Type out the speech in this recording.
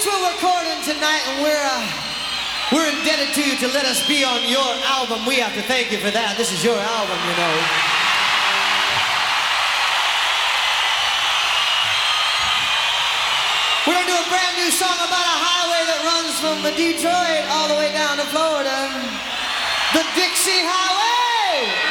we're recording tonight, and we're indebted to you to let us be on your album. We have to thank you for that. This is your album, you know. We're gonna do a brand new song about a highway that runs from Detroit all the way down to Florida. The Dixie Highway.